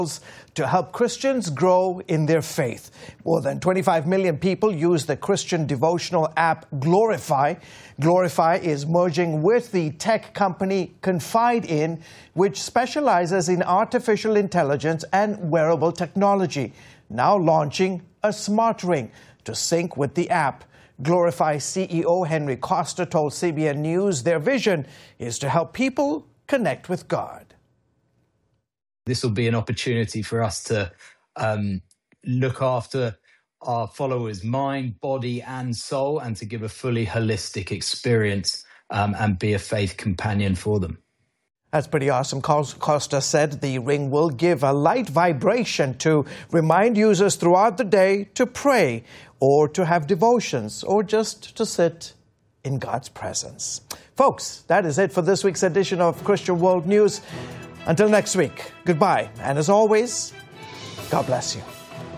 to help Christians grow in their faith. More than 25 million people use the Christian devotional app Glorify. Glorify is merging with the tech company Confide In, which specializes in artificial intelligence and wearable technology, now launching a smart ring to sync with the app. Glorify CEO Henry Costa told CBN News their vision is to help people connect with God. This will be an opportunity for us to look after our followers' mind, body and soul, and to give a fully holistic experience and be a faith companion for them. That's pretty awesome. Costa said the ring will give a light vibration to remind users throughout the day to pray or to have devotions or just to sit in God's presence. Folks, that is it for this week's edition of Christian World News. Until next week, goodbye. And as always, God bless you.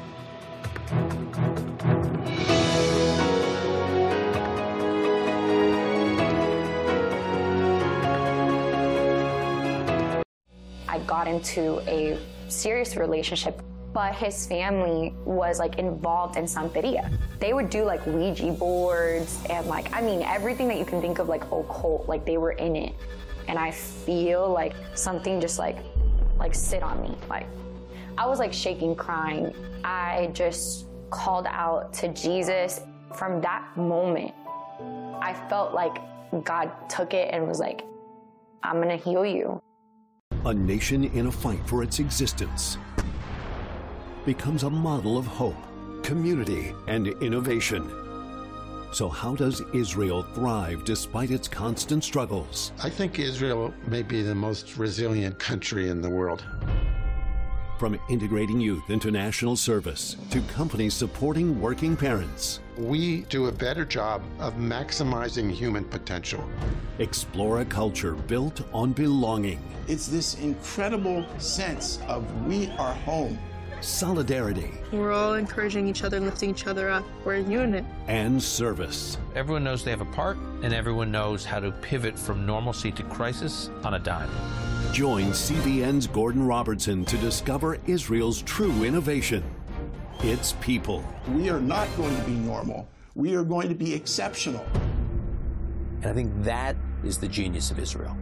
I got into a serious relationship, but his family was involved in Santeria. They would do Ouija boards and everything that you can think of occult, they were in it. And I feel something just sit on me. I was shaking, crying. I just called out to Jesus. From that moment, I felt like God took it and was I'm gonna heal you. A nation in a fight for its existence becomes a model of hope, community, and innovation. So how does Israel thrive despite its constant struggles? I think Israel may be the most resilient country in the world. From integrating youth into national service to companies supporting working parents. We do a better job of maximizing human potential. Explore a culture built on belonging. It's this incredible sense of we are home. Solidarity. We're all encouraging each other, lifting each other up. We're a unit. And service. Everyone knows they have a part, and everyone knows how to pivot from normalcy to crisis on a dime. Join CBN's Gordon Robertson to discover Israel's true innovation. Its people. We are not going to be normal. We are going to be exceptional. And I think that is the genius of Israel.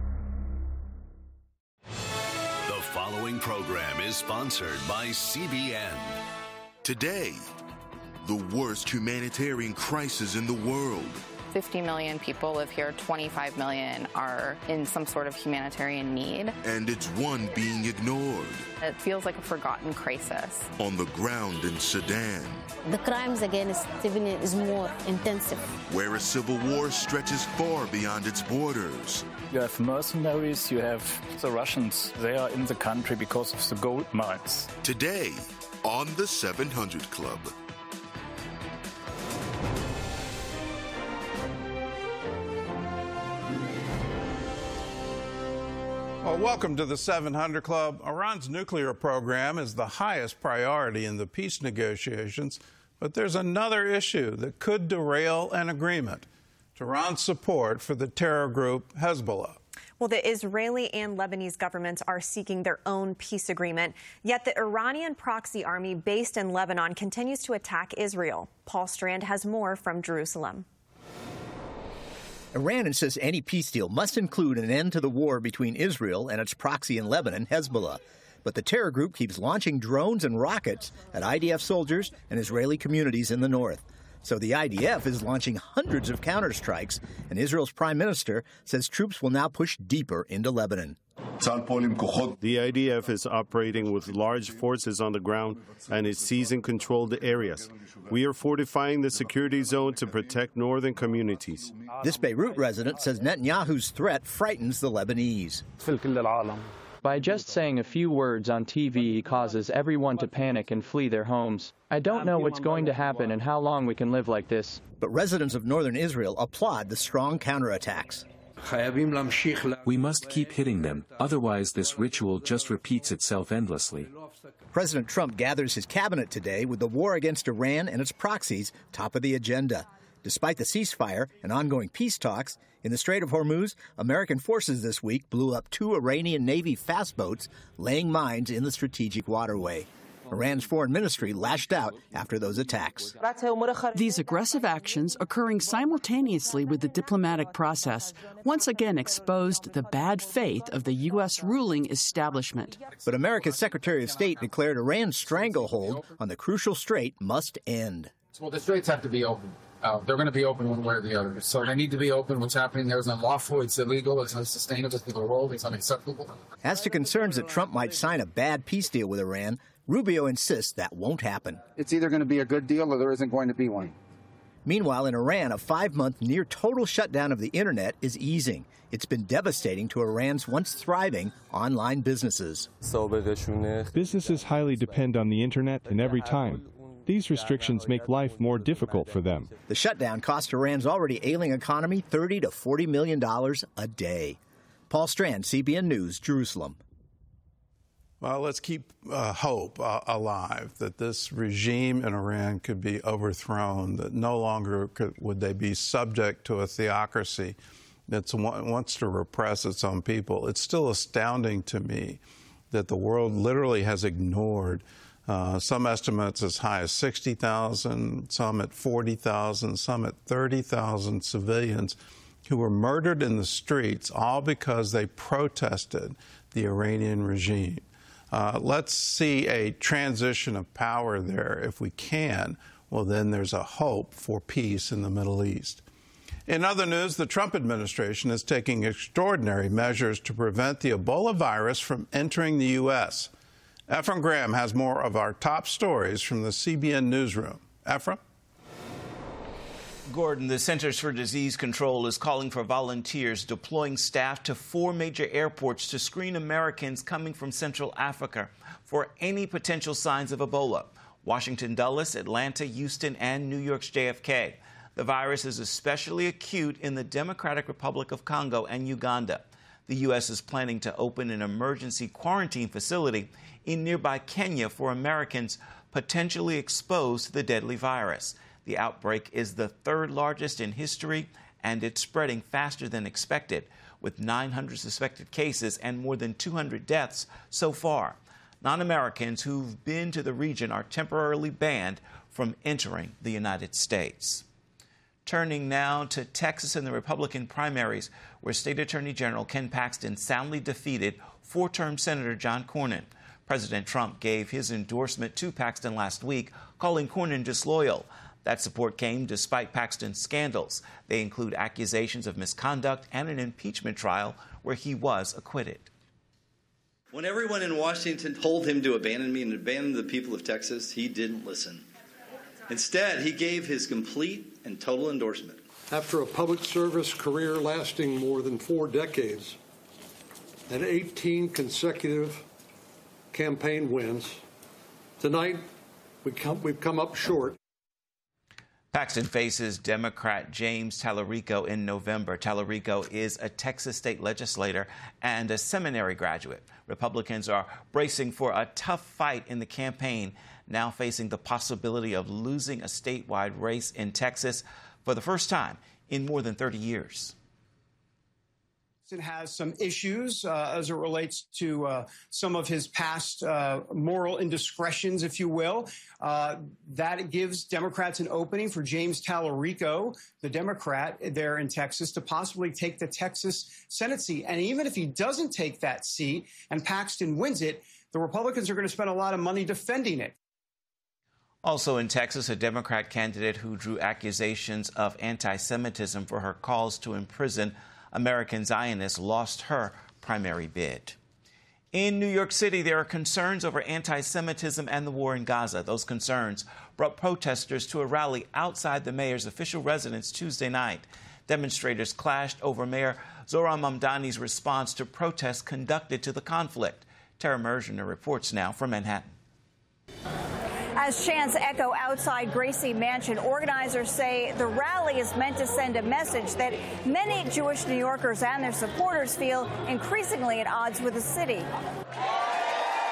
The following program is sponsored by CBN. Today, the worst humanitarian crisis in the world. 50 million people live here, 25 million are in some sort of humanitarian need. And it's one being ignored. It feels like a forgotten crisis. On the ground in Sudan. The crimes against civilians is more intensive. Where a civil war stretches far beyond its borders. You have mercenaries, you have the Russians. They are in the country because of the gold mines. Today, on the 700 Club. Well, welcome to the 700 Club. Iran's nuclear program is the highest priority in the peace negotiations, but there's another issue that could derail an agreement: Iran's support for the terror group Hezbollah. Well, the Israeli and Lebanese governments are seeking their own peace agreement, yet the Iranian proxy army based in Lebanon continues to attack Israel. Paul Strand has more from Jerusalem. Iran insists any peace deal must include an end to the war between Israel and its proxy in Lebanon, Hezbollah. But the terror group keeps launching drones and rockets at IDF soldiers and Israeli communities in the north. So the IDF is launching hundreds of counterstrikes, and Israel's prime minister says troops will now push deeper into Lebanon. The IDF is operating with large forces on the ground and is seizing controlled areas. We are fortifying the security zone to protect northern communities. This Beirut resident says Netanyahu's threat frightens the Lebanese. By just saying a few words on TV, he causes everyone to panic and flee their homes. I don't know what's going to happen and how long we can live like this. But residents of northern Israel applaud the strong counterattacks. We must keep hitting them, otherwise this ritual just repeats itself endlessly. President Trump gathers his cabinet today with the war against Iran and its proxies top of the agenda. Despite the ceasefire and ongoing peace talks, in the Strait of Hormuz, American forces this week blew up 2 Iranian Navy fast boats laying mines in the strategic waterway. Iran's foreign ministry lashed out after those attacks. These aggressive actions, occurring simultaneously with the diplomatic process, once again exposed the bad faith of the U.S. ruling establishment. But America's Secretary of State declared Iran's stranglehold on the crucial strait must end. Well, the straits have to be open. They're going to be open one way or the other. So they need to be open. What's happening there is unlawful, it's illegal, it's unsustainable for the world, it's unacceptable. As to concerns that Trump might sign a bad peace deal with Iran, Rubio insists that won't happen. It's either going to be a good deal or there isn't going to be one. Meanwhile, in Iran, a 5-month near-total shutdown of the internet is easing. It's been devastating to Iran's once thriving online businesses. Businesses highly depend on the internet, and every time these restrictions make life more difficult for them. The shutdown cost Iran's already ailing economy $30 to $40 million a day. Paul Strand, CBN News, Jerusalem. Well, let's keep hope alive that this regime in Iran could be overthrown, that no longer would they be subject to a theocracy that wants to repress its own people. It's still astounding to me that the world literally has ignored some estimates as high as 60,000, some at 40,000, some at 30,000 civilians who were murdered in the streets, all because they protested the Iranian regime. Let's see a transition of power there if we can. Well, then there's a hope for peace in the Middle East. In other news, the Trump administration is taking extraordinary measures to prevent the Ebola virus from entering the U.S. Ephraim Graham has more of our top stories from the CBN newsroom. Ephraim? Gordon, the Centers for Disease Control is calling for volunteers, deploying staff to 4 major airports to screen Americans coming from Central Africa for any potential signs of Ebola. Washington Dulles, Atlanta, Houston, and New York's JFK. The virus is especially acute in the Democratic Republic of Congo and Uganda. The U.S. is planning to open an emergency quarantine facility in nearby Kenya for Americans potentially exposed to the deadly virus. The outbreak is the 3rd largest in history, and it's spreading faster than expected, with 900 suspected cases and more than 200 deaths so far. Non-Americans who've been to the region are temporarily banned from entering the United States. Turning now to Texas and the Republican primaries, where State Attorney General Ken Paxton soundly defeated 4-term Senator John Cornyn. President Trump gave his endorsement to Paxton last week, calling Cornyn disloyal. That support came despite Paxton's scandals. They include accusations of misconduct and an impeachment trial where he was acquitted. When everyone in Washington told him to abandon me and abandon the people of Texas, he didn't listen. Instead, he gave his complete and total endorsement. After a public service career lasting more than 4 decades and 18 consecutive campaign wins, tonight we've come up short. Paxton faces Democrat James Tallarico in November. Tallarico is a Texas state legislator and a seminary graduate. Republicans are bracing for a tough fight in the campaign, now facing the possibility of losing a statewide race in Texas for the first time in more than 30 years. It has some issues as it relates to some of his past moral indiscretions, if you will. That gives Democrats an opening for James Tallarico, the Democrat there in Texas, to possibly take the Texas Senate seat. And even if he doesn't take that seat and Paxton wins it, the Republicans are going to spend a lot of money defending it. Also in Texas, a Democrat candidate who drew accusations of anti-Semitism for her calls to imprison American Zionists lost her primary bid. In New York City, there are concerns over anti-Semitism and the war in Gaza. Those concerns brought protesters to a rally outside the mayor's official residence Tuesday night. Demonstrators clashed over Mayor Zohran Mamdani's response to protests conducted to the conflict. Tara Merzner reports now from Manhattan. As chants echo outside Gracie Mansion, organizers say the rally is meant to send a message that many Jewish New Yorkers and their supporters feel increasingly at odds with the city.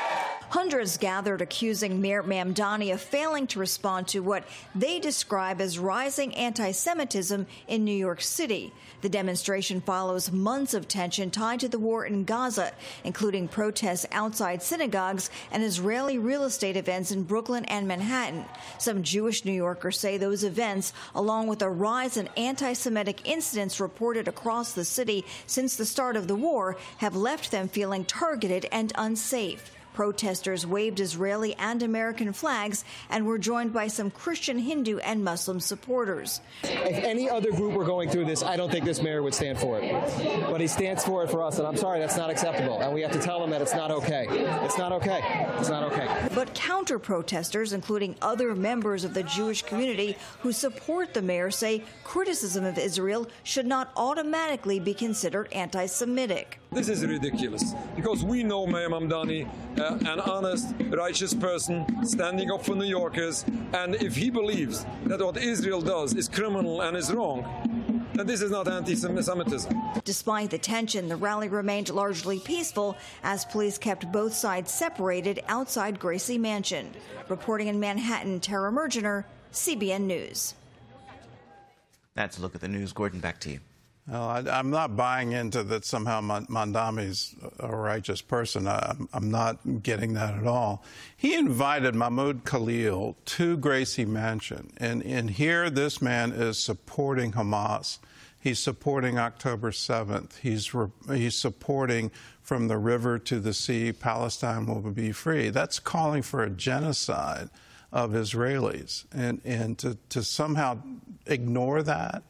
Hundreds gathered accusing Mayor Mamdani of failing to respond to what they describe as rising anti-Semitism in New York City. The demonstration follows months of tension tied to the war in Gaza, including protests outside synagogues and Israeli real estate events in Brooklyn and Manhattan. Some Jewish New Yorkers say those events, along with a rise in anti-Semitic incidents reported across the city since the start of the war, have left them feeling targeted and unsafe. Protesters waved Israeli and American flags and were joined by some Christian, Hindu, and Muslim supporters. If any other group were going through this, I don't think this mayor would stand for it. But he stands for it for us, and I'm sorry, that's not acceptable. And we have to tell him that it's not okay. It's not okay. It's not okay. But counter-protesters, including other members of the Jewish community who support the mayor, say criticism of Israel should not automatically be considered anti-Semitic. This is ridiculous, because we know Mayor Mamdani, an honest, righteous person, standing up for New Yorkers, and if he believes that what Israel does is criminal and is wrong, then this is not anti-Semitism. Despite the tension, the rally remained largely peaceful as police kept both sides separated outside Gracie Mansion. Reporting in Manhattan, Tara Mergener, CBN News. That's a look at the news. Gordon, back to you. Well, I'm not buying into that somehow Mamdani's a righteous person. I'm not getting that at all. He invited Mahmoud Khalil to Gracie Mansion, and here this man is supporting Hamas. He's supporting October 7th. He's supporting from the river to the sea, Palestine will be free. That's calling for a genocide of Israelis, and to somehow ignore that.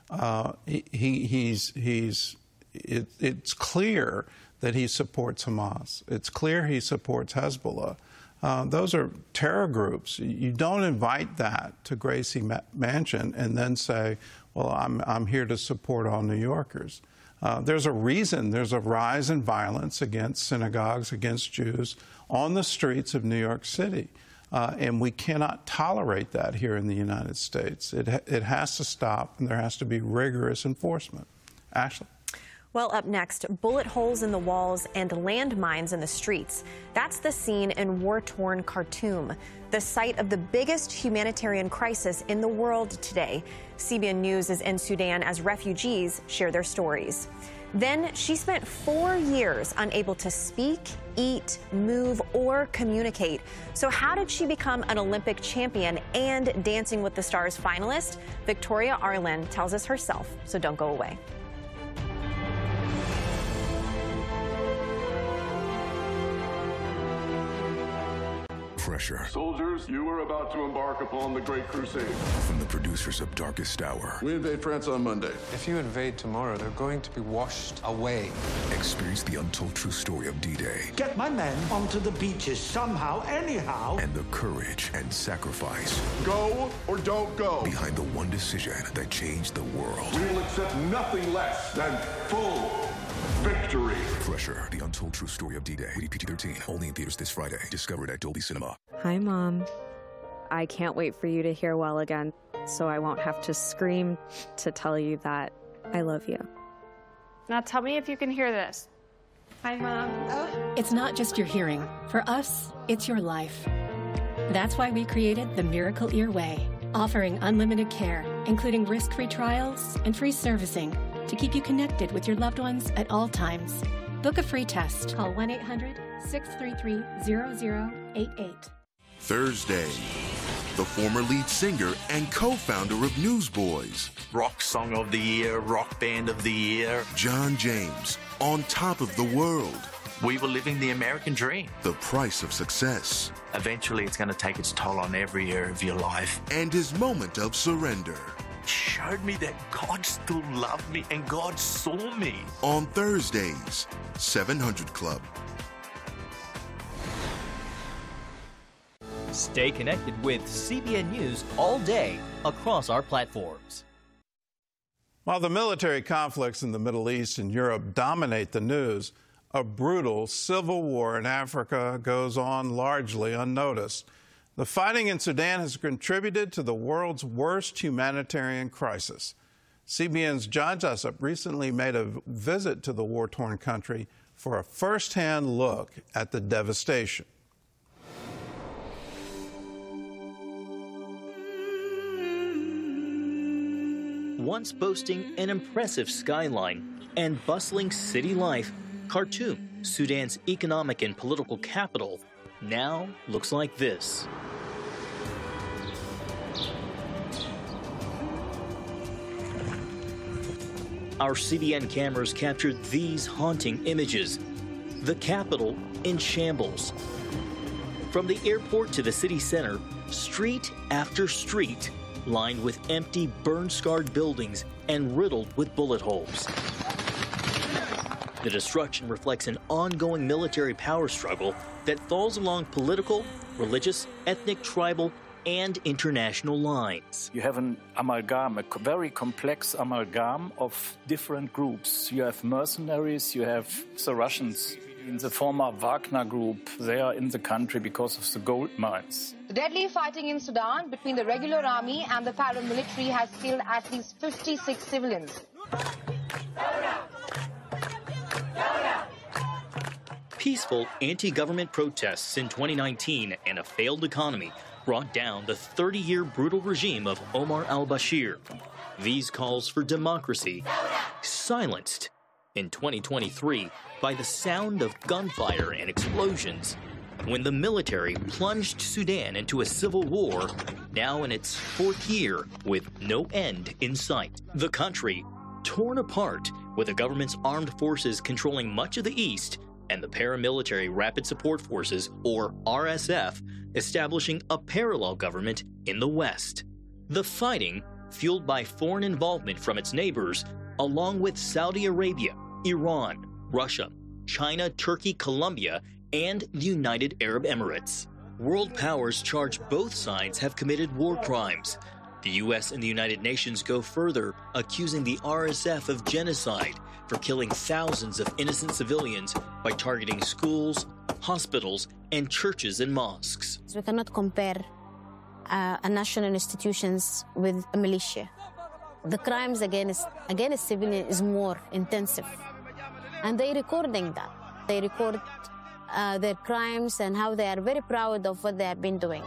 It's clear that he supports Hamas. It's clear he supports Hezbollah. Those are terror groups. You don't invite that to Gracie Mansion and then say, well, I'm here to support all New Yorkers. There's a reason there's a rise in violence against synagogues, against Jews on the streets of New York City. And we cannot tolerate that here in the United States. It has to stop, and there has to be rigorous enforcement. Ashley? Well, up next, bullet holes in the walls and landmines in the streets. That's the scene in war-torn Khartoum, the site of the biggest humanitarian crisis in the world today. CBN News is in Sudan as refugees share their stories. Then she spent 4 years unable to speak, eat, move, or communicate. So how did she become an Olympic champion and Dancing with the Stars finalist? Victoria Arlen tells us herself, so don't go away. Pressure. Soldiers, you are about to embark upon the Great Crusade. From the producers of Darkest Hour. We invade France on Monday. If you invade tomorrow, they're going to be washed away. Experience the untold true story of D-Day. Get my men onto the beaches somehow, anyhow. And the courage and sacrifice. Go or don't go. Behind the one decision that changed the world. We will accept nothing less than full victory. Pressure, the untold true story of D-Day. Rated PG-13, only in theaters this Friday. Discovered at Dolby Cinema. Hi, Mom. I can't wait for you to hear well again, so I won't have to scream to tell you that I love you. Now tell me if you can hear this. Hi, Mom. It's not just your hearing. For us, it's your life. That's why we created the Miracle Ear Way, offering unlimited care, including risk-free trials and free servicing to keep you connected with your loved ones at all times. Book a free test. Call 1-800-633-0088. Thursday, the former lead singer and co-founder of Newsboys. Rock Song of the Year, Rock Band of the Year. John James, on top of the world. We were living the American dream. The price of success. Eventually, it's going to take its toll on every area of your life. And his moment of surrender. Showed me that God still loved me and God saw me. On Thursdays, 700 Club. Stay connected with CBN News all day across our platforms. While the military conflicts in the Middle East and Europe dominate the news, a brutal civil war in Africa goes on largely unnoticed. The fighting in Sudan has contributed to the world's worst humanitarian crisis. CBN's John Jessup recently made a visit to the war-torn country for a first-hand look at the devastation. Once boasting an impressive skyline and bustling city life, Khartoum, Sudan's economic and political capital, now looks like this. Our CBN cameras captured these haunting images. The capital in shambles. From the airport to the city center, street after street, lined with empty, burn-scarred buildings and riddled with bullet holes. The destruction reflects an ongoing military power struggle that falls along political, religious, ethnic, tribal, and international lines. You have an amalgam, a very complex amalgam of different groups. You have mercenaries, you have the Russians. In the former Wagner group, they are in the country because of the gold mines. The deadly fighting in Sudan between the regular army and the paramilitary has killed at least 56 civilians. Peaceful anti-government protests in 2019 and a failed economy brought down the 30-year brutal regime of Omar al-Bashir. These calls for democracy silenced in 2023 by the sound of gunfire and explosions when the military plunged Sudan into a civil war, now in its fourth year with no end in sight. The country torn apart with the government's armed forces controlling much of the east and the paramilitary Rapid Support Forces, or RSF, establishing a parallel government in the West. The fighting, fueled by foreign involvement from its neighbors, along with Saudi Arabia, Iran, Russia, China, Turkey, Colombia, and the United Arab Emirates. World powers charge both sides have committed war crimes. The U.S. and the United Nations go further, accusing the RSF of genocide for killing thousands of innocent civilians by targeting schools, hospitals, and churches and mosques. We cannot compare a national institutions with a militia. The crimes against civilians is more intensive. And they're recording that. They record their crimes and how they are very proud of what they have been doing.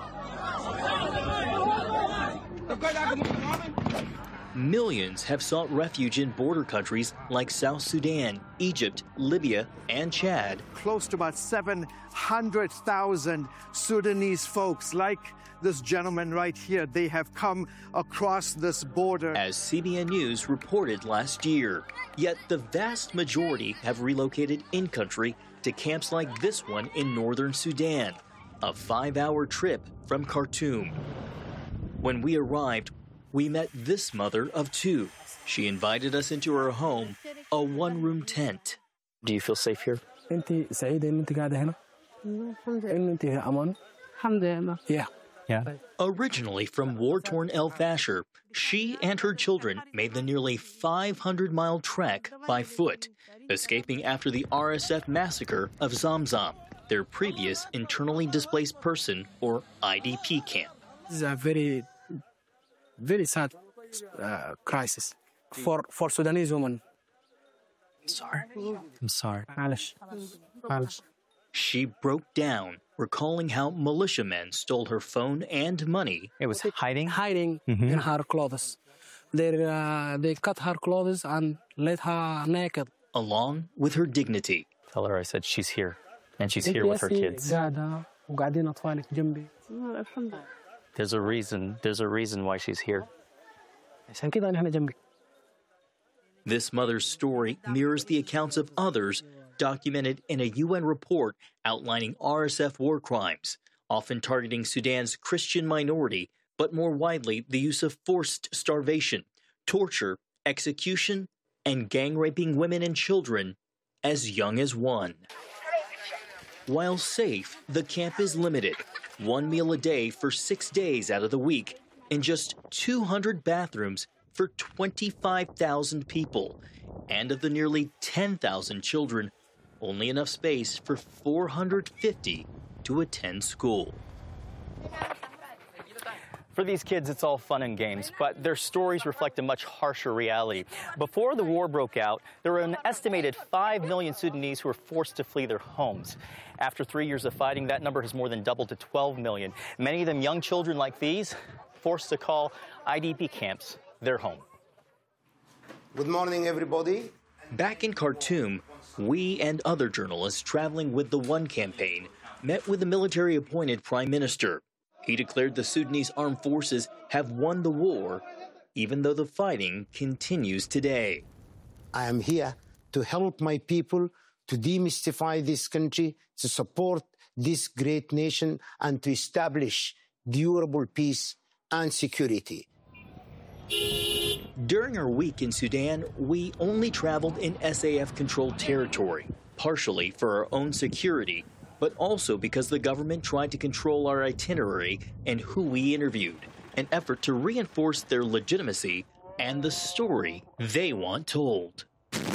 Millions have sought refuge in border countries like South Sudan, Egypt, Libya, and Chad. Close to about 700,000 Sudanese folks, like this gentleman right here, they have come across this border. As CBN News reported last year. Yet the vast majority have relocated in-country to camps like this one in northern Sudan, a 5-hour trip from Khartoum. When we arrived, we met this mother of two. She invited us into her home, a one-room tent. Do you feel safe here? Yeah. Originally from war-torn El Fasher, she and her children made the nearly 500-mile trek by foot, escaping after the RSF massacre of Zamzam, their previous internally displaced person, or IDP camp. This is a very sad crisis for Sudanese women. I'm sorry. She broke down, recalling how militiamen stole her phone and money. It was hiding in her clothes. They cut her clothes and left her naked. Along with her dignity. Tell her I said she's here, and she's here with her kids. There's a reason why she's here. This mother's story mirrors the accounts of others documented in a UN report outlining RSF war crimes, often targeting Sudan's Christian minority, but more widely the use of forced starvation, torture, execution, and gang-raping women and children as young as 1. While safe, the camp is limited. 1 meal a day for 6 days out of the week, and just 200 bathrooms for 25,000 people. And of the nearly 10,000 children, only enough space for 450 to attend school. For these kids, it's all fun and games, but their stories reflect a much harsher reality. Before the war broke out, there were an estimated 5 million Sudanese who were forced to flee their homes. After 3 years of fighting, that number has more than doubled to 12 million. Many of them young children like these, forced to call IDP camps their home. Good morning, everybody. Back in Khartoum, we and other journalists traveling with the One campaign met with the military-appointed prime minister. He declared the Sudanese armed forces have won the war, even though the fighting continues today. I am here to help my people to demystify this country, to support this great nation, and to establish durable peace and security. During our week in Sudan, we only traveled in SAF-controlled territory, partially for our own security, but also because the government tried to control our itinerary and who we interviewed, an effort to reinforce their legitimacy and the story they want told.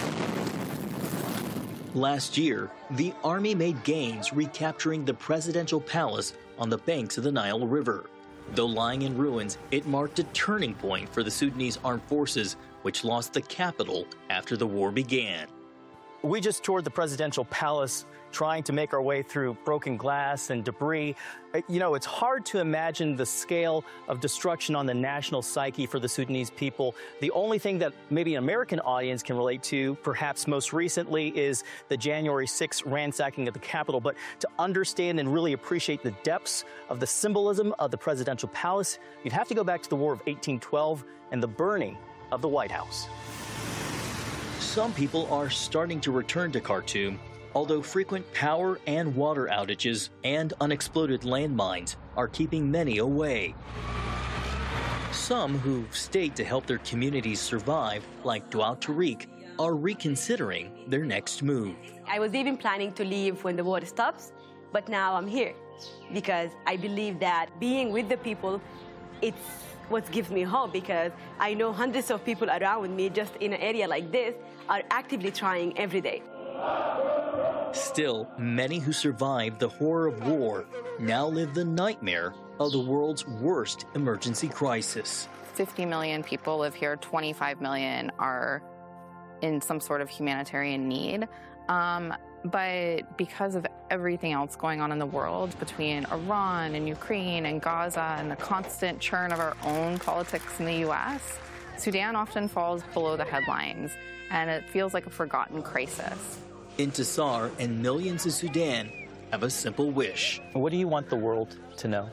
Last year, the army made gains recapturing the presidential palace on the banks of the Nile River. Though lying in ruins, it marked a turning point for the Sudanese armed forces, which lost the capital after the war began. We just toured the presidential palace, trying to make our way through broken glass and debris. You know, it's hard to imagine the scale of destruction on the national psyche for the Sudanese people. The only thing that maybe an American audience can relate to, perhaps most recently, is the January 6th ransacking of the Capitol. But to understand and really appreciate the depths of the symbolism of the presidential palace, you'd have to go back to the War of 1812 and the burning of the White House. Some people are starting to return to Khartoum, although frequent power and water outages and unexploded landmines are keeping many away. Some who've stayed to help their communities survive, like Dua Tariq, are reconsidering their next move. I was even planning to leave when the war stops, but now I'm here because I believe that being with the people, it's what gives me hope, because I know hundreds of people around me just in an area like this are actively trying every day. Still, many who survived the horror of war now live the nightmare of the world's worst emergency crisis. 50 million people live here, 25 million are in some sort of humanitarian need. But because of everything else going on in the world between Iran and Ukraine and Gaza and the constant churn of our own politics in the U.S., Sudan often falls below the headlines, and it feels like a forgotten crisis. Intisar and millions in Sudan have a simple wish. What do you want the world to know?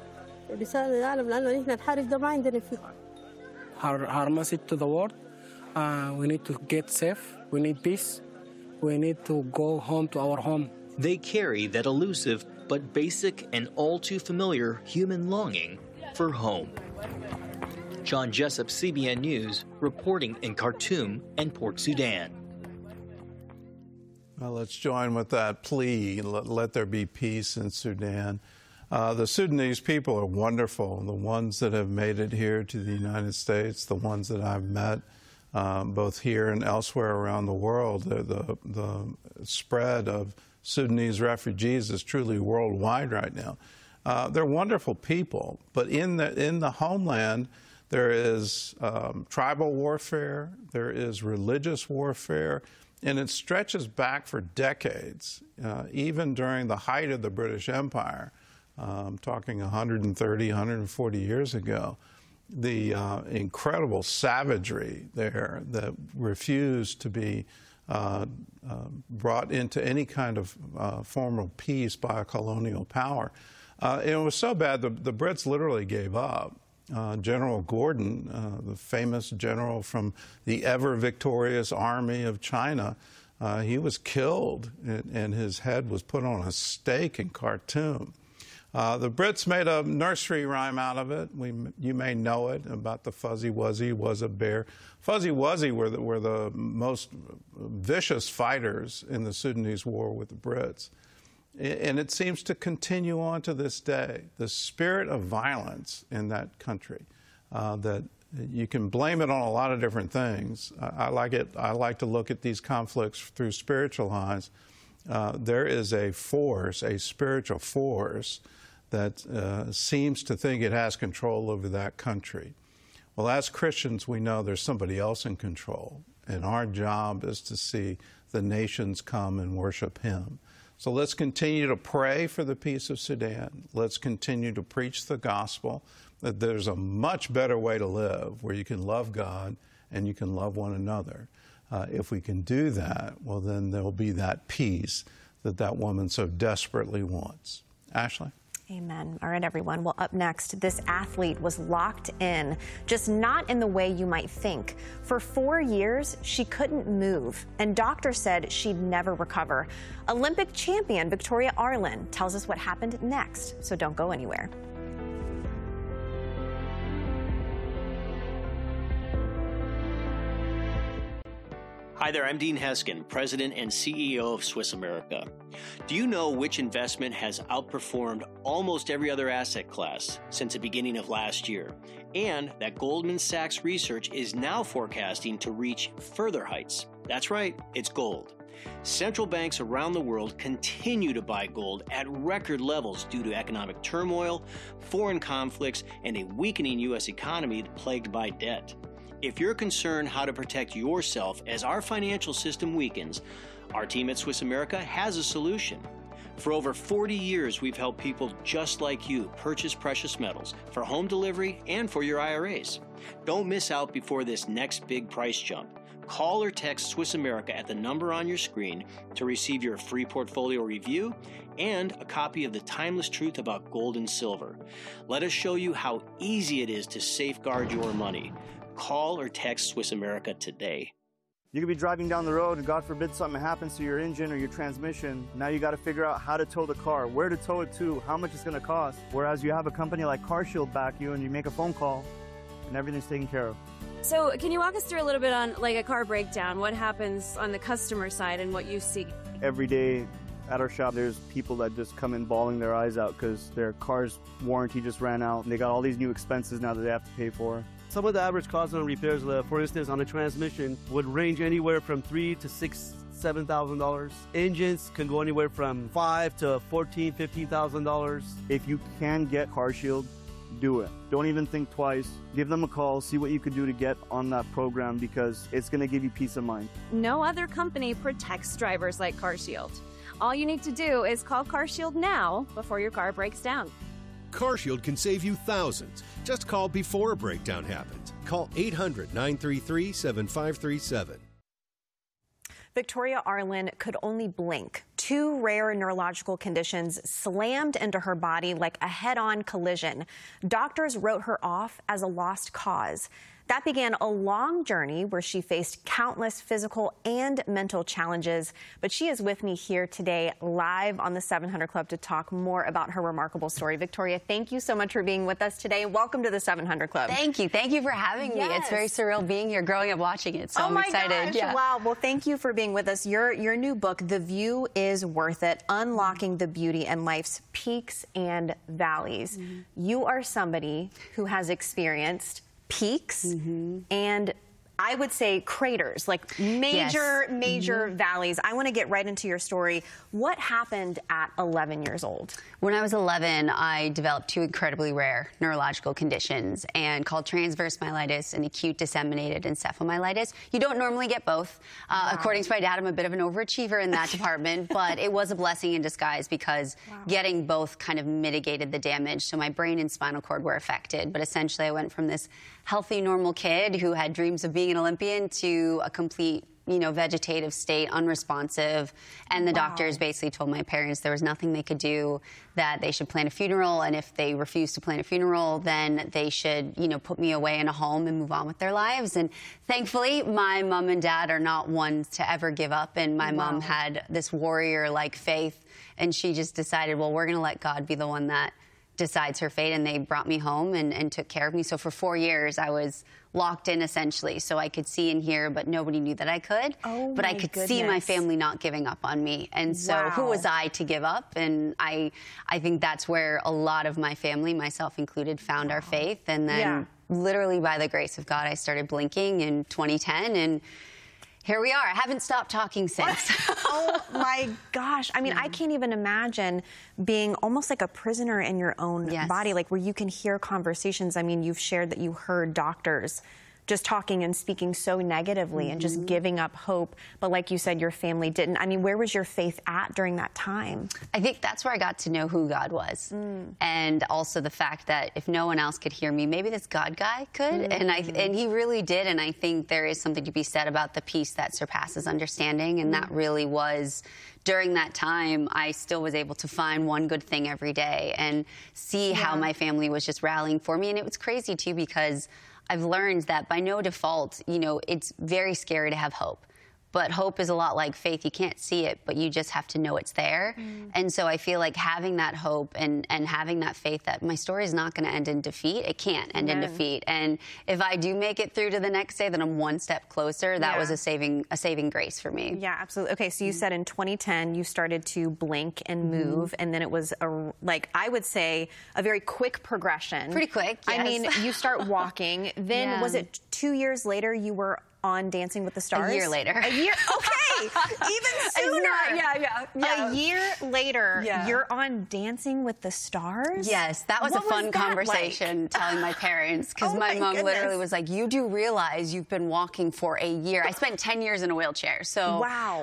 Our message to the world, we need to get safe, we need peace, we need to go home to our home. They carry that elusive but basic and all too familiar human longing for home. John Jessup, CBN News, reporting in Khartoum and Port Sudan. Well, let's join with that plea. Let there be peace in Sudan. The Sudanese people are wonderful. The ones that have made it here to the United States, the ones that I've met, both here and elsewhere around the world, the spread of Sudanese refugees is truly worldwide right now. They're wonderful people, but in the homeland, there is tribal warfare, there is religious warfare, and it stretches back for decades, even during the height of the British Empire, talking 130, 140 years ago. The incredible savagery there that refused to be brought into any kind of form of peace by a colonial power. It was so bad the Brits literally gave up. General Gordon, the famous general from the ever-victorious army of China, he was killed and his head was put on a stake in Khartoum. The Brits made a nursery rhyme out of it. You may know it, about the Fuzzy Wuzzy was a bear. Fuzzy Wuzzy were the most vicious fighters in the Sudanese war with the Brits. And it seems to continue on to this day. The spirit of violence in that country, that you can blame it on a lot of different things. I like to look at these conflicts through spiritual eyes. There is a force, a spiritual force, that seems to think it has control over that country. Well, as Christians, we know there's somebody else in control, and our job is to see the nations come and worship Him. So let's continue to pray for the peace of Sudan. Let's continue to preach the gospel, that there's a much better way to live, where you can love God and you can love one another. If we can do that, well, then there'll be that peace that that woman so desperately wants. Ashley? Amen. All right, everyone. Well, up next, this athlete was locked in, just not in the way you might think. For 4 years, she couldn't move, and doctors said she'd never recover. Olympic champion Victoria Arlen tells us what happened next, so don't go anywhere. Hi there, I'm Dean Heskin, President and CEO of Swiss America. Do you know which investment has outperformed almost every other asset class since the beginning of last year? And that Goldman Sachs research is now forecasting to reach further heights. That's right, it's gold. Central banks around the world continue to buy gold at record levels due to economic turmoil, foreign conflicts, and a weakening U.S. economy plagued by debt. If you're concerned how to protect yourself as our financial system weakens, our team at Swiss America has a solution. For over 40 years, we've helped people just like you purchase precious metals for home delivery and for your IRAs. Don't miss out before this next big price jump. Call or text Swiss America at the number on your screen to receive your free portfolio review and a copy of The Timeless Truth About Gold and Silver. Let us show you how easy it is to safeguard your money. Call or text Swiss America today. You could be driving down the road and God forbid something happens to your engine or your transmission. Now you got to figure out how to tow the car, where to tow it to, how much it's going to cost. Whereas you have a company like CarShield back you and you make a phone call and everything's taken care of. So can you walk us through a little bit on like a car breakdown? What happens on the customer side and what you see? Every day at our shop, there's people that just come in bawling their eyes out because their car's warranty just ran out and they got all these new expenses now that they have to pay for. Some of the average costs on repairs, for instance, on a transmission would range anywhere from $3,000 to $7,000. Engines can go anywhere from $5,000 to $14,000, $15,000. If you can get CarShield, do it. Don't even think twice. Give them a call, see what you can do to get on that program because it's going to give you peace of mind. No other company protects drivers like CarShield. All you need to do is call CarShield now before your car breaks down. CarShield can save you thousands. Just call before a breakdown happens. Call 800-933-7537. Victoria Arlen could only blink. 2 rare neurological conditions slammed into her body like a head-on collision. Doctors wrote her off as a lost cause. That began a long journey where she faced countless physical and mental challenges. But she is with me here today live on the 700 Club to talk more about her remarkable story. Victoria, thank you so much for being with us today. Welcome to the 700 Club. Thank you. Thank you for having me. It's very surreal being here, growing up watching it. So I'm excited. Gosh. Yeah. Wow. Well, thank you for being with us. Your new book, The View is Worth It, Unlocking the Beauty in Life's Peaks and Valleys. Mm-hmm. You are somebody who has experienced peaks and I would say craters, like major valleys. I want to get right into your story. What happened at 11 years old? When I was 11, I developed 2 incredibly rare neurological conditions and called transverse myelitis and acute disseminated encephalomyelitis. You don't normally get both. According to my dad, I'm a bit of an overachiever in that department, but it was a blessing in disguise because getting both kind of mitigated the damage. So my brain and spinal cord were affected, but essentially I went from this healthy, normal kid who had dreams of being an Olympian to a complete, vegetative state, unresponsive. And the doctors basically told my parents there was nothing they could do, that they should plan a funeral. And if they refused to plan a funeral, then they should, put me away in a home and move on with their lives. And thankfully, my mom and dad are not ones to ever give up. And my mom had this warrior-like faith. And she just decided, well, we're going to let God be the one that decides her fate, and they brought me home and took care of me. So for 4 years, I was locked in, essentially, so I could see and hear, but nobody knew that I could. But I could see my family not giving up on me. And so who was I to give up? And I think that's where a lot of my family, myself included, found our faith. And then literally by the grace of God, I started blinking in 2010, and here we are. I haven't stopped talking since. Oh, my gosh. I mean, I can't even imagine being almost like a prisoner in your own body, like where you can hear conversations. I mean, you've shared that you heard doctors just talking and speaking so negatively and just giving up hope. But like you said, your family didn't. I mean, where was your faith at during that time? I think that's where I got to know who God was. And also the fact that if no one else could hear me, maybe this God guy could. And he really did. And I think there is something to be said about the peace that surpasses understanding. And that really was, during that time, I still was able to find one good thing every day and see how my family was just rallying for me. And it was crazy, too, because I've learned that by no default, you know, it's very scary to have hope. But hope is a lot like faith. You can't see it, but you just have to know it's there. And so I feel like having that hope and having that faith that my story is not going to end in defeat. It can't end in defeat. And if I do make it through to the next day, then I'm one step closer. That was a saving grace for me. Yeah, absolutely. Okay, so you said in 2010 you started to blink and move, and then it was like I would say a very quick progression. Pretty quick. Yes. I mean, you start walking. Then was it 2 years later you were on Dancing with the Stars? A year later. A year? Okay, even sooner. A year later, you're on Dancing with the Stars? Yes, that was a fun conversation telling my parents, because my mom literally was like, you do realize you've been walking for a year. I spent 10 years in a wheelchair, so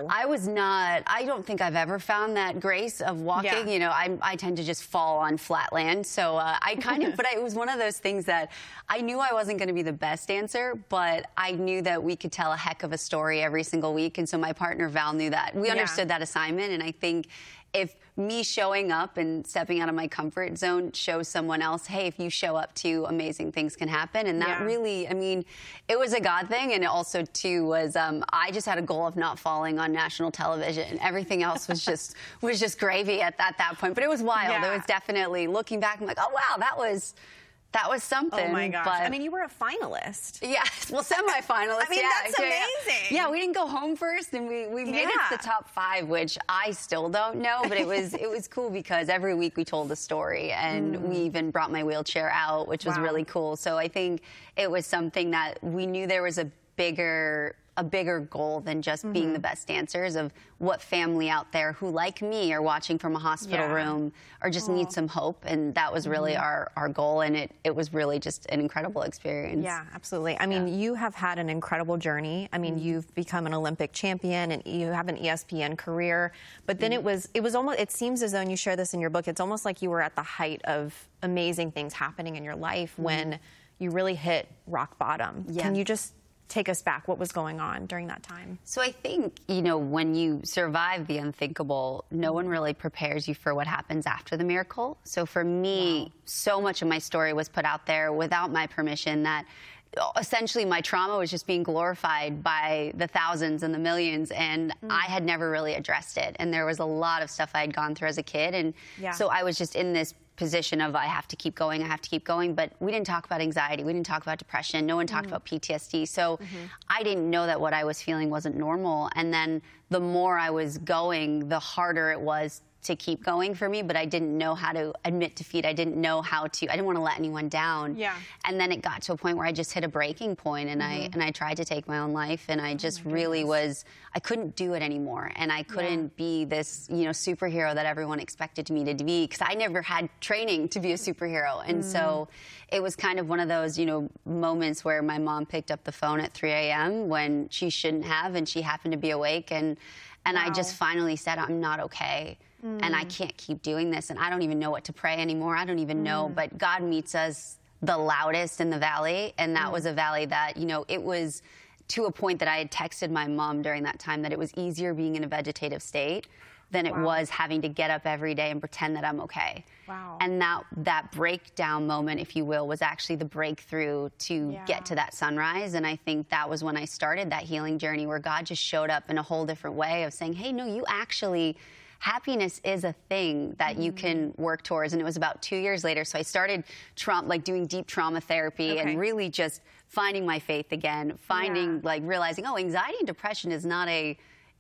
I don't think I've ever found that grace of walking. You know, I tend to just fall on flat land, so I kind of, but it was one of those things that I knew I wasn't going to be the best dancer, but I knew that we could tell a heck of a story every single week. And so my partner Val knew that. We understood that assignment. And I think if me showing up and stepping out of my comfort zone shows someone else, hey, if you show up too, amazing things can happen. And that really, I mean, it was a God thing. And it also, too, was I just had a goal of not falling on national television. Everything else was just gravy at that point. But it was wild. It was definitely, looking back, I'm like, oh, wow, that was something. Oh, my gosh. But, I mean, you were a finalist. Yeah, well, semi-finalist. I mean, that's amazing. Yeah, we didn't go home first, and we made it to the top 5, which I still don't know, but it was cool because every week we told a story, and we even brought my wheelchair out, which was really cool. So I think it was something that we knew there was a bigger goal than just being the best dancers, of what family out there who, like me, are watching from a hospital room or just need some hope. And that was really our goal. And it was really just an incredible experience. Yeah, absolutely. I mean, you have had an incredible journey. I mean, you've become an Olympic champion and you have an ESPN career. But then it was almost, it seems as though, and you share this in your book, it's almost like you were at the height of amazing things happening in your life when you really hit rock bottom. Can you just take us back? What was going on during that time? So I think, you know, when you survive the unthinkable, no one really prepares you for what happens after the miracle. So for me, so much of my story was put out there without my permission, that essentially my trauma was just being glorified by the thousands and the millions, and I had never really addressed it. And there was a lot of stuff I had gone through as a kid, and so I was just in this position of I have to keep going, but we didn't talk about anxiety, we didn't talk about depression, no one talked about PTSD, so I didn't know that what I was feeling wasn't normal. And then the more I was going, the harder it was to keep going for me, but I didn't know how to admit defeat. I didn't know how to, I didn't want to let anyone down. And then it got to a point where I just hit a breaking point, and I tried to take my own life, and I just really I couldn't do it anymore. And I couldn't be this, you know, superhero that everyone expected me to be, because I never had training to be a superhero. And so it was kind of one of those, you know, moments where my mom picked up the phone at 3 a.m. when she shouldn't have, and she happened to be awake. And I just finally said, I'm not okay. And I can't keep doing this, and I don't even know what to pray anymore. I don't even know, but God meets us the loudest in the valley, and that was a valley that, you know, it was to a point that I had texted my mom during that time that it was easier being in a vegetative state than it was having to get up every day and pretend that I'm okay. And that breakdown moment, if you will, was actually the breakthrough to get to that sunrise. And I think that was when I started that healing journey, where God just showed up in a whole different way of saying, hey, no, you actually, happiness is a thing that you can work towards. And it was about 2 years later. So I started doing deep trauma therapy and really just finding my faith again, realizing, oh, anxiety and depression is not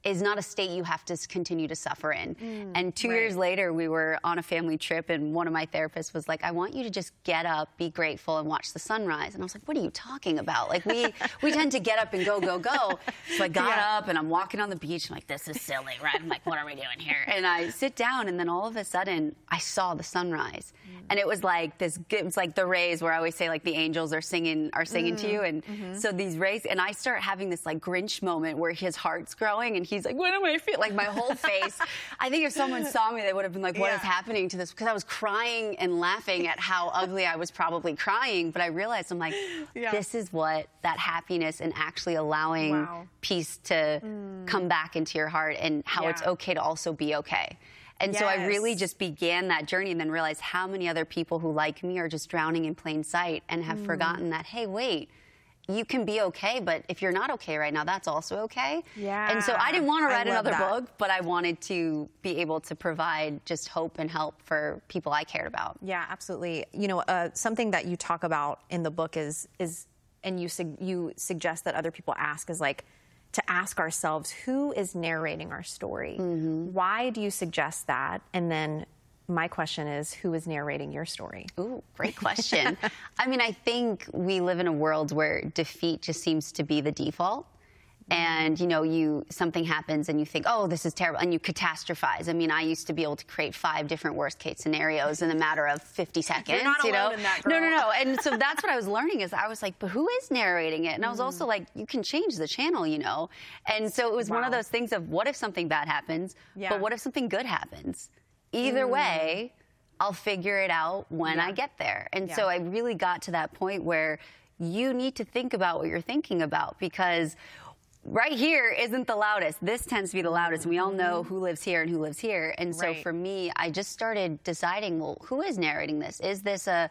is not a state you have to continue to suffer in. And 2 years later, we were on a family trip, and one of my therapists was like, I want you to just get up, be grateful, and watch the sunrise. And I was like, what are you talking about? Like, we tend to get up and go, go, go. So I got up, and I'm walking on the beach. I'm like, this is silly, right? I'm like, what are we doing here? And I sit down, and then all of a sudden, I saw the sunrise. And it was like this, it was like the rays where I always say, like, the angels are singing to you. And so these rays, and I start having this, like, Grinch moment where his heart's growing, and he's like, what am I feeling? Like, my whole face. I think if someone saw me, they would have been like, what is happening to this? Because I was crying and laughing at how ugly I was probably crying. But I realized, I'm like, this is what that happiness and actually allowing peace to come back into your heart, and how it's okay to also be okay. And so I really just began that journey, and then realized how many other people who like me are just drowning in plain sight and have forgotten that, hey, wait, you can be okay, but if you're not okay right now, that's also okay. And so I didn't want to write another book, but I wanted to be able to provide just hope and help for people I cared about. Yeah, absolutely. You know, something that you talk about in the book is and you suggest that other people ask is, like, to ask ourselves, who is narrating our story? Why do you suggest that? And then my question is, who is narrating your story? Ooh, great question. I mean, I think we live in a world where defeat just seems to be the default. And, you know, something happens and you think, oh, this is terrible, and you catastrophize. I mean, I used to be able to create 5 different worst-case scenarios in a matter of 50 seconds. You're not alone in that, girl. No. And so that's what I was learning, is I was like, but who is narrating it? And I was also like, you can change the channel, you know? And so it was one of those things of, what if something bad happens, but what if something good happens? Either way, I'll figure it out when I get there. And so I really got to that point where you need to think about what you're thinking about, because right here isn't the loudest. This tends to be the loudest. We all know who lives here and who lives here. And so for me, I just started deciding, well, who is narrating this? Is this a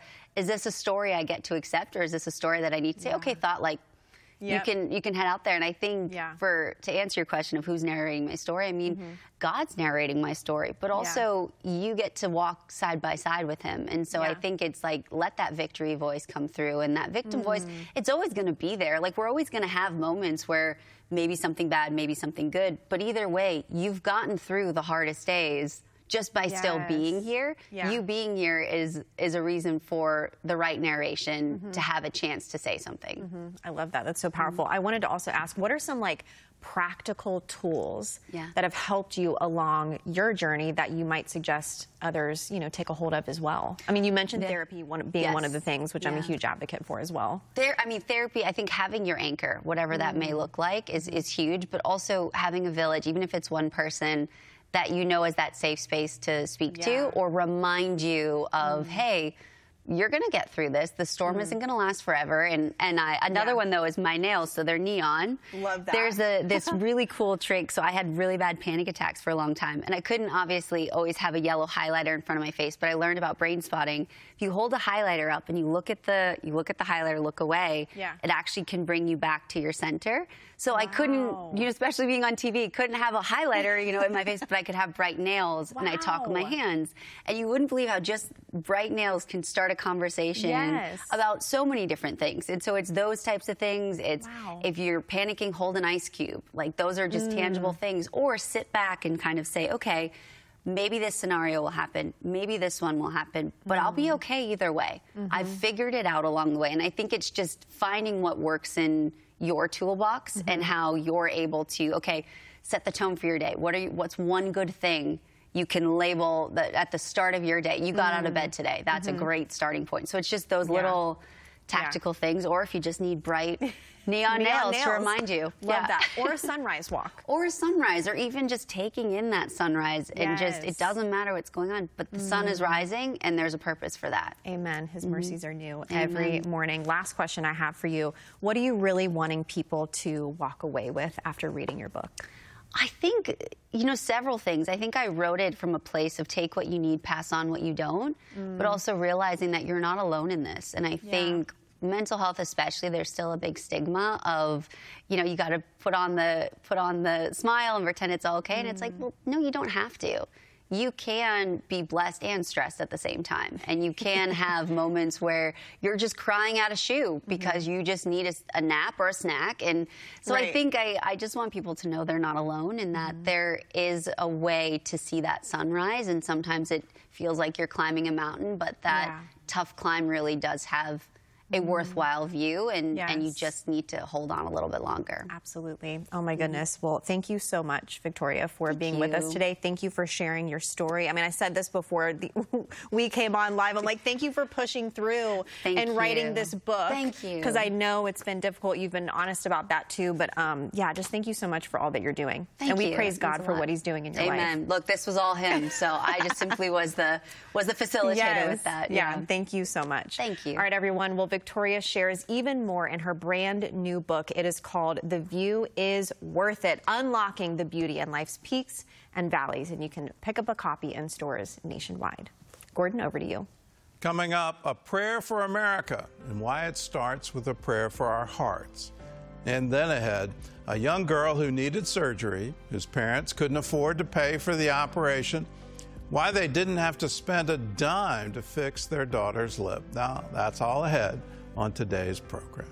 story I get to accept, or is this a story that I need to say, okay, thought, like, you can head out there. And I think to answer your question of who's narrating my story, I mean, God's narrating my story, but also you get to walk side by side with him. And so I think it's like, let that victory voice come through, and that victim voice, it's always going to be there. Like, we're always going to have moments where maybe something bad, maybe something good, but either way, you've gotten through the hardest days just by still being here. You being here is a reason for the right narration to have a chance to say something. I love that. That's so powerful. I wanted to also ask, what are some, like, practical tools that have helped you along your journey that you might suggest others, you know, take a hold of as well? I mean, you mentioned therapy being one of the things, which I'm a huge advocate for as well. Therapy, I think having your anchor, whatever that may look like, is huge, but also having a village, even if it's one person that you know is that safe space to speak to, or remind you of, hey, you're going to get through this. The storm isn't going to last forever. And another one, though, is my nails. So they're neon. Love that. There's this really cool trick. So I had really bad panic attacks for a long time. And I couldn't, obviously, always have a yellow highlighter in front of my face. But I learned about brain spotting. If you hold a highlighter up and you look at the highlighter, look away, it actually can bring you back to your center. So I couldn't, you know, especially being on TV, couldn't have a highlighter, you know, in my face, but I could have bright nails, and I talk with my hands. And you wouldn't believe how just bright nails can start a conversation about so many different things. And so it's those types of things. It's if you're panicking, hold an ice cube. Like, those are just tangible things. Or sit back and kind of say, okay, maybe this scenario will happen, maybe this one will happen, but I'll be okay either way. I've figured it out along the way. And I think it's just finding what works in your toolbox and how you're able to, okay, set the tone for your day. What's one good thing you can label at the start of your day? You got out of bed today. That's a great starting point. So it's just those little tactical things, or if you just need bright neon nails to remind you. Love that. Or a sunrise walk. Or a sunrise, or even just taking in that sunrise and just, it doesn't matter what's going on, but the sun is rising and there's a purpose for that. Amen. His mercies are new every morning. Last question I have for you. What are you really wanting people to walk away with after reading your book? I think, you know, several things. I think I wrote it from a place of take what you need, pass on what you don't, but also realizing that you're not alone in this. And I think mental health especially, there's still a big stigma of, you know, you got to put on the smile and pretend it's all okay. And it's like, well, no, you don't have to. you can be blessed and stressed at the same time. And you can have moments where you're just crying out a shoe because you just need a nap or a snack. And so I think I just want people to know they're not alone and that there is a way to see that sunrise. And sometimes it feels like you're climbing a mountain, but that tough climb really does have a worthwhile view, and you just need to hold on a little bit longer. Absolutely. Oh, my goodness. Well, thank you so much, Victoria, for being with us today. Thank you for sharing your story. I mean, I said this before we came on live. I'm like, thank you for pushing through and writing this book. Thank you. Because I know it's been difficult. You've been honest about that, too. But, yeah, just thank you so much for all that you're doing. And we praise God for what he's doing in your life. Amen. Look, this was all him, so I just simply was the facilitator with that. Yeah, thank you so much. Thank you. All right, everyone. Well, Victoria shares even more in her brand new book. It is called The View is Worth It, Unlocking the Beauty in Life's Peaks and Valleys. And you can pick up a copy in stores nationwide. Gordon, over to you. Coming up, a prayer for America and why it starts with a prayer for our hearts. And then ahead, a young girl who needed surgery, whose parents couldn't afford to pay for the operation, why they didn't have to spend a dime to fix their daughter's lip. Now, that's all ahead on today's program.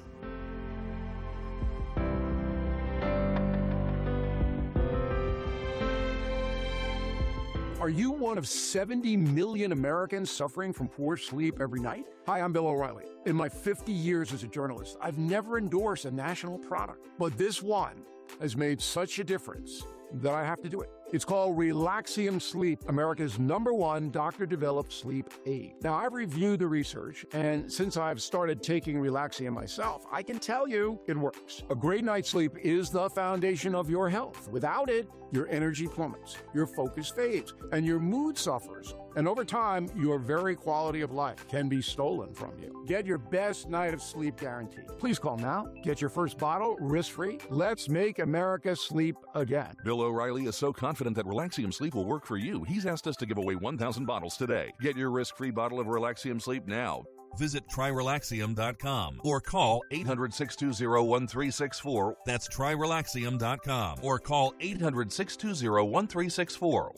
Are you one of 70 million Americans suffering from poor sleep every night? Hi, I'm Bill O'Reilly. In my 50 years as a journalist, I've never endorsed a national product, but this one has made such a difference that I have to do it. It's called Relaxium Sleep, America's #1 doctor-developed sleep aid. Now, I've reviewed the research, and since I've started taking Relaxium myself, I can tell you it works. A great night's sleep is the foundation of your health. Without it, your energy plummets, your focus fades, and your mood suffers. And over time, your very quality of life can be stolen from you. Get your best night of sleep guaranteed. Please call now. Get your first bottle risk-free. Let's make America sleep again. Bill O'Reilly is so confident that Relaxium Sleep will work for you, he's asked us to give away 1,000 bottles today. Get your risk-free bottle of Relaxium Sleep now. Visit TryRelaxium.com or call 800-620-1364. That's TryRelaxium.com or call 800-620-1364.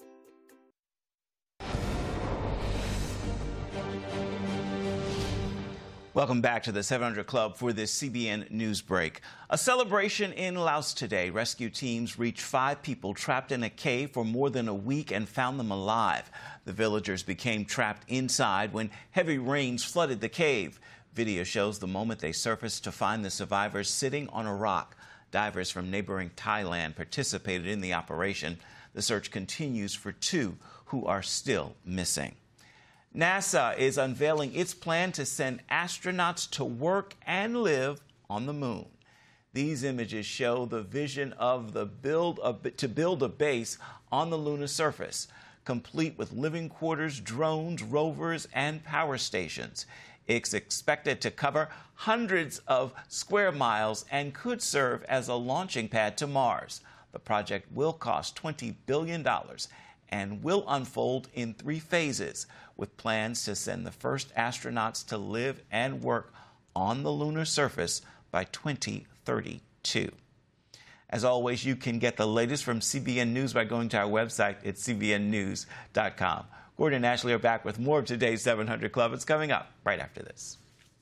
Welcome back to the 700 Club for this CBN News Break. A celebration in Laos today. Rescue teams reached 5 people trapped in a cave for more than a week and found them alive. The villagers became trapped inside when heavy rains flooded the cave. Video shows the moment they surfaced to find the survivors sitting on a rock. Divers from neighboring Thailand participated in the operation. The search continues for 2 who are still missing. NASA is unveiling its plan to send astronauts to work and live on the moon. These images show the vision of to build a base on the lunar surface, complete with living quarters, drones, rovers, and power stations. It's expected to cover hundreds of square miles and could serve as a launching pad to Mars. The project will cost $20 billion and will unfold in 3 phases, with plans to send the first astronauts to live and work on the lunar surface by 2032. As always, you can get the latest from CBN News by going to our website at cbnnews.com. Gordon and Ashley are back with more of today's 700 Club. It's coming up right after this.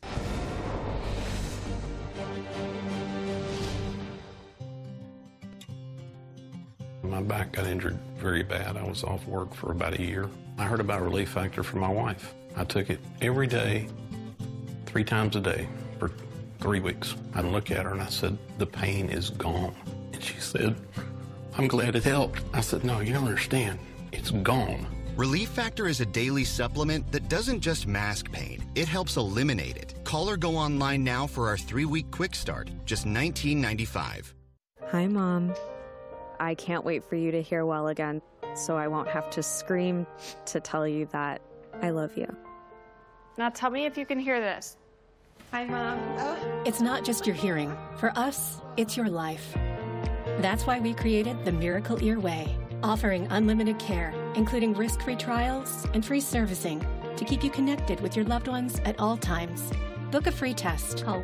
My back got injured very bad. I was off work for about a year. I heard about Relief Factor from my wife. I took it every day, 3 times a day for 3 weeks. I looked at her and I said, "The pain is gone." And she said, "I'm glad it helped." I said, "No, you don't understand. It's gone." Relief Factor is a daily supplement that doesn't just mask pain, it helps eliminate it. Call or go online now for our 3-week quick start, just $19.95. Hi, Mom. I can't wait for you to hear well again, so I won't have to scream to tell you that I love you. Now tell me if you can hear this. Hi, Mom. It's not just your hearing. For us, it's your life. That's why we created the Miracle Ear Way, offering unlimited care, including risk-free trials and free servicing to keep you connected with your loved ones at all times. Book a free test. Call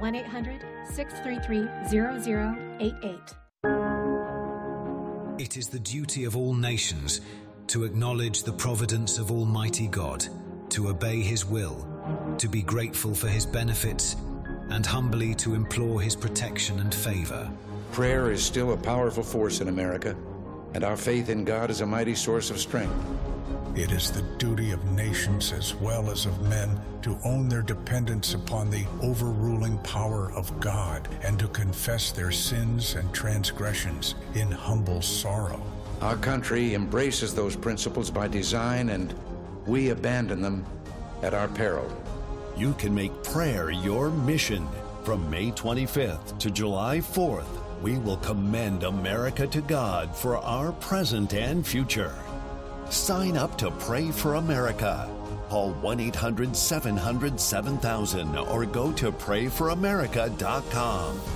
1-800-633-0088. It is the duty of all nations to acknowledge the providence of Almighty God, to obey His will, to be grateful for His benefits, and humbly to implore His protection and favor. Prayer is still a powerful force in America, and our faith in God is a mighty source of strength. It is the duty of nations as well as of men to own their dependence upon the overruling power of God and to confess their sins and transgressions in humble sorrow. Our country embraces those principles by design, and we abandon them at our peril. You can make prayer your mission. From May 25th to July 4th, we will commend America to God for our present and future. Sign up to Pray for America. Call 1-800-700-7000 or go to PrayForAmerica.com.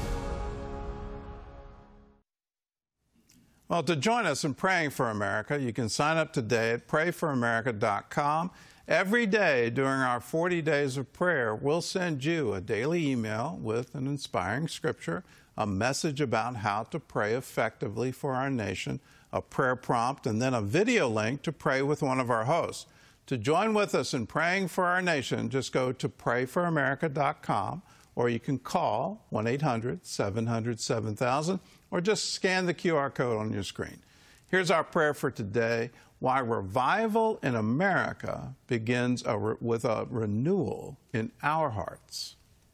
Well, to join us in Praying for America, you can sign up today at PrayForAmerica.com. Every day during our 40 days of prayer, we'll send you a daily email with an inspiring scripture, a message about how to pray effectively for our nation, a prayer prompt, and then a video link to pray with one of our hosts. To join with us in praying for our nation, just go to PrayForAmerica.com, or you can call 1-800-700-7000, or just scan the QR code on your screen. Here's our prayer for today: why revival in America begins with a renewal in our hearts.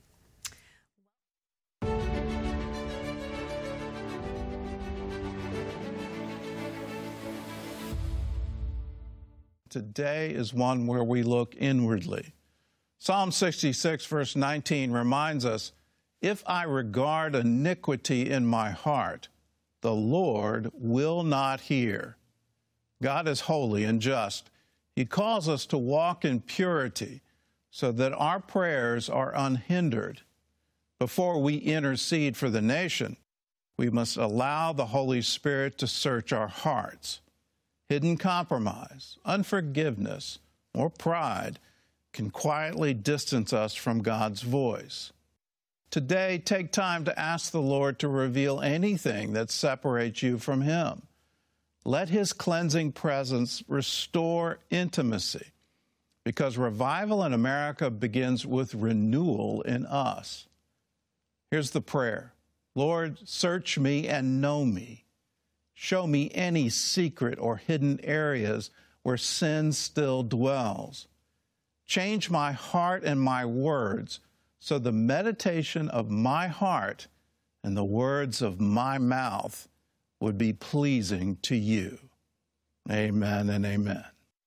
Today is one where we look inwardly. Psalm 66, verse 19 reminds us, "If I regard iniquity in my heart, the Lord will not hear." God is holy and just. He calls us to walk in purity so that our prayers are unhindered. Before we intercede for the nation, we must allow the Holy Spirit to search our hearts. Hidden compromise, unforgiveness, or pride can quietly distance us from God's voice. Today, take time to ask the Lord to reveal anything that separates you from Him. Let His cleansing presence restore intimacy, because revival in America begins with renewal in us. Here's the prayer: Lord, search me and know me. Show me any secret or hidden areas where sin still dwells. Change my heart and my words so the meditation of my heart and the words of my mouth would be pleasing to you. Amen and amen.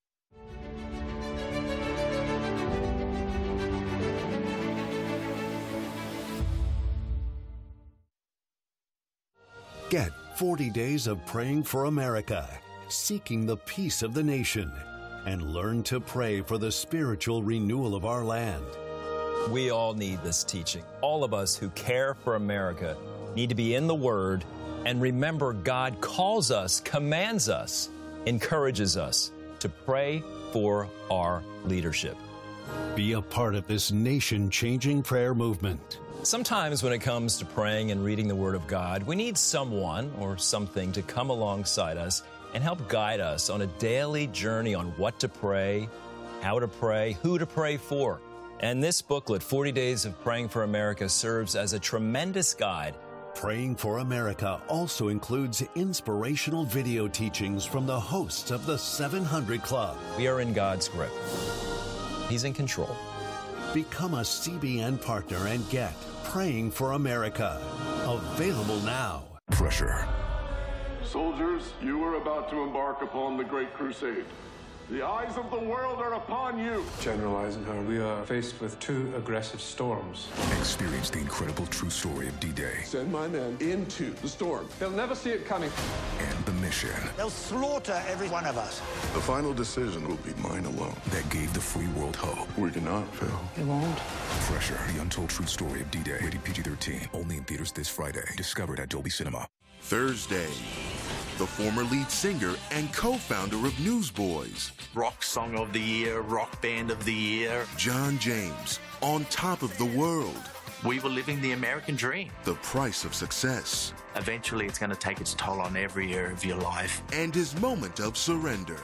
Get 40 days of Praying for America, seeking the peace of the nation, and learn to pray for the spiritual renewal of our land. We all need this teaching. All of us who care for America need to be in the Word and remember God calls us, commands us, encourages us to pray for our leadership. Be a part of this nation-changing prayer movement. Sometimes when it comes to praying and reading the Word of God, we need someone or something to come alongside us and help guide us on a daily journey on what to pray, how to pray, who to pray for. And this booklet, 40 Days of Praying for America, serves as a tremendous guide. Praying for America also includes inspirational video teachings from the hosts of the 700 Club. We are in God's grip. He's in control. Become a CBN partner and get Praying for America. Available now. Pressure. Soldiers, you are about to embark upon the Great Crusade. The eyes of the world are upon you. General Eisenhower, we are faced with two aggressive storms. Experience the incredible true story of D-Day. Send my men into the storm. They'll never see it coming. And the mission. They'll slaughter every one of us. The final decision will be mine alone. That gave the free world hope. We cannot fail. It won't. Pressure. The untold true story of D-Day. Rated PG-13. Only in theaters this Friday. Discovered at Dolby Cinema. Thursday. The former lead singer and co-founder of Newsboys. Rock Song of the Year, Rock Band of the Year. John James, on top of the world. We were living the American dream. The price of success. Eventually, it's going to take its toll on every area of your life. And his moment of surrender.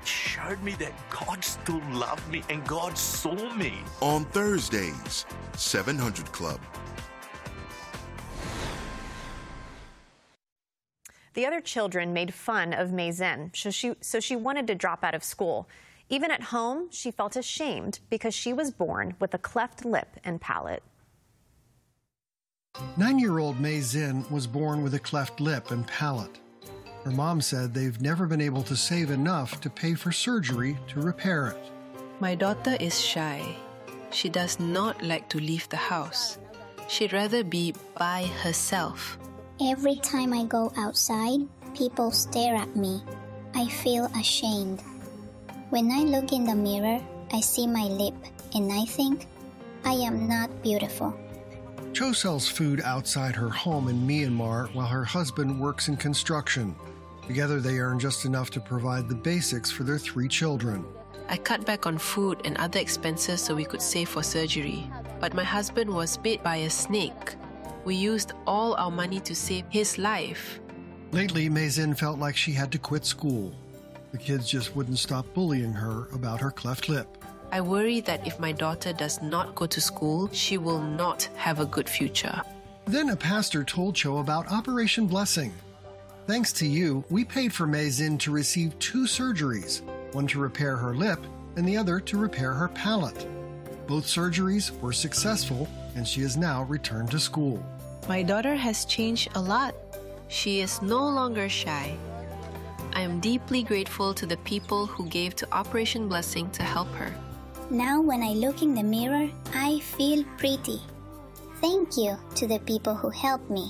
showed me that God still loved me and God saw me. On Thursdays, 700 Club. The other children made fun of Mei Zhen, so she wanted to drop out of school. Even at home, she felt ashamed because she was born with a cleft lip and palate. 9-year-old Mei Zhen was born with a cleft lip and palate. Her mom said they've never been able to save enough to pay for surgery to repair it. My daughter is shy. She does not like to leave the house. She'd rather be by herself. Every time I go outside, people stare at me. I feel ashamed. When I look in the mirror, I see my lip and I think I am not beautiful. Cho sells food outside her home in Myanmar while her husband works in construction. Together they earn just enough to provide the basics for their 3 children. I cut back on food and other expenses so we could save for surgery. But my husband was bit by a snake. We used all our money to save his life. Lately, Mei Zhen felt like she had to quit school. The kids just wouldn't stop bullying her about her cleft lip. I worry that if my daughter does not go to school, she will not have a good future. Then a pastor told Cho about Operation Blessing. Thanks to you, we paid for Mei Zhen to receive 2 surgeries, one to repair her lip and the other to repair her palate. Both surgeries were successful, and she has now returned to school. My daughter has changed a lot. She is no longer shy. I am deeply grateful to the people who gave to Operation Blessing to help her. Now when I look in the mirror, I feel pretty. Thank you to the people who helped me.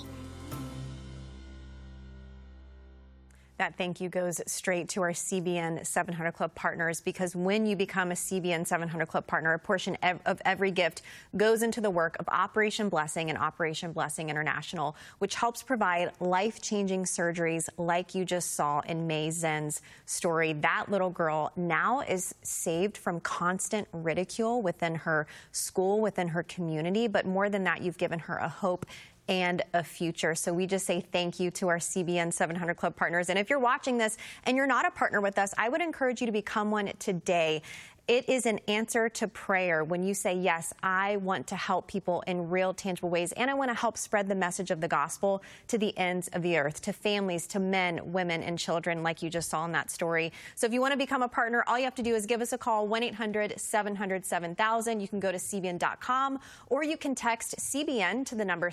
That thank you goes straight to our CBN 700 Club partners, because when you become a CBN 700 Club partner, a portion of every gift goes into the work of Operation Blessing and Operation Blessing International, which helps provide life-changing surgeries like you just saw in Mei Zhen's story. That little girl now is saved from constant ridicule within her school, within her community, but more than that, you've given her a hope and a future. So we just say thank you to our CBN 700 Club partners. And if you're watching this and you're not a partner with us, I would encourage you to become one today. It is an answer to prayer when you say, yes, I want to help people in real, tangible ways, and I want to help spread the message of the gospel to the ends of the earth, to families, to men, women, and children, like you just saw in that story. So if you want to become a partner, all you have to do is give us a call, 1-800-700-7000. You can go to CBN.com, or you can text CBN to the number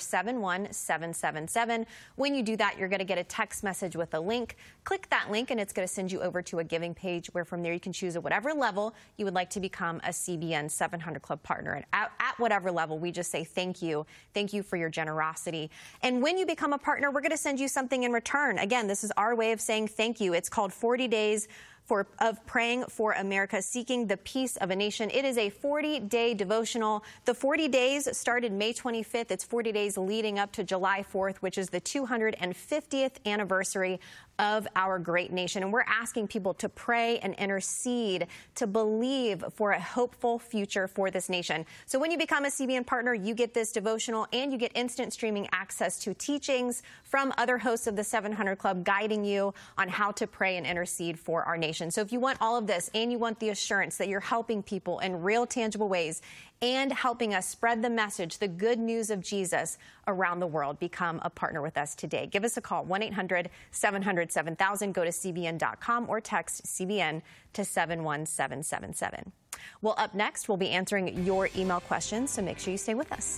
71777. When you do that, you're going to get a text message with a link. Click that link, and it's going to send you over to a giving page where from there you can choose at whatever level you would like to become a CBN 700 Club partner. And at whatever level, we just say thank you. Thank you for your generosity. And when you become a partner, we're going to send you something in return. Again, this is our way of saying thank you. It's called 40 Days of Praying for America, Seeking the Peace of a Nation. It is a 40-day devotional. The 40 days started May 25th. It's 40 days leading up to July 4th, which is the 250th anniversary of our great nation. And we're asking people to pray and intercede, to believe for a hopeful future for this nation. So when you become a CBN partner, you get this devotional and you get instant streaming access to teachings from other hosts of the 700 Club guiding you on how to pray and intercede for our nation. So if you want all of this and you want the assurance that you're helping people in real, tangible ways and helping us spread the message, the good news of Jesus around the world, become a partner with us today. Give us a call, 1-800-700-7000. Go to CBN.com or text CBN to 71777. Well, up next, we'll be answering your email questions, so make sure you stay with us.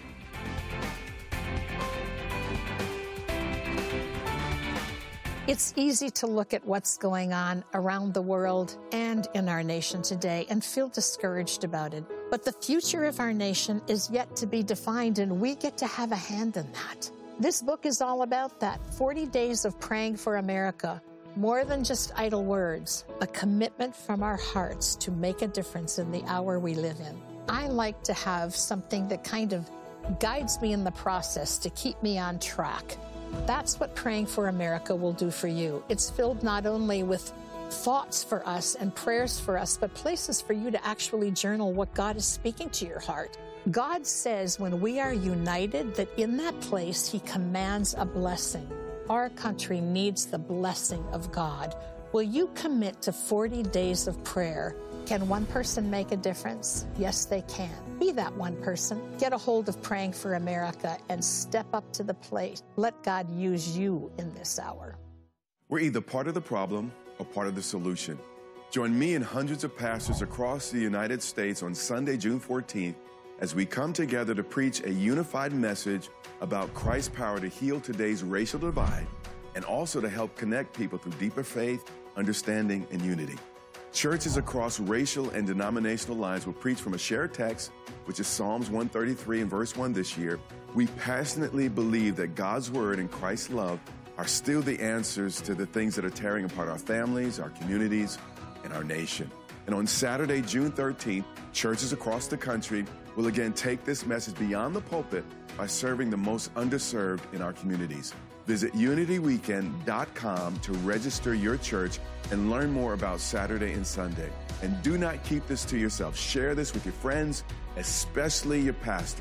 It's easy to look at what's going on around the world and in our nation today and feel discouraged about it. But the future of our nation is yet to be defined, and we get to have a hand in that. This book is all about that. 40 Days of Praying for America. More than just idle words, a commitment from our hearts to make a difference in the hour we live in. I like to have something that kind of guides me in the process to keep me on track. That's what Praying for America will do for you. It's filled not only with thoughts for us and prayers for us, but places for you to actually journal what God is speaking to your heart. God says when we are united, that in that place, He commands a blessing. Our country needs the blessing of God Will you commit to 40 days of prayer? Can one person make a difference? Yes, they can. Be that one person. Get a hold of Praying for America and step up to the plate. Let God use you in this hour. We're either part of the problem or part of the solution. Join me and hundreds of pastors across the United States on Sunday, June 14th, as we come together to preach a unified message about Christ's power to heal today's racial divide and also to help connect people through deeper faith, understanding, and unity. Churches across racial and denominational lines will preach from a shared text, which is Psalms 133 and verse 1 this year. We passionately believe that God's word and Christ's love are still the answers to the things that are tearing apart our families, our communities, and our nation. And on Saturday, June 13th, churches across the country will again take this message beyond the pulpit by serving the most underserved in our communities. Visit unityweekend.com to register your church and learn more about Saturday and Sunday. And do not keep this to yourself. Share this with your friends, especially your pastor.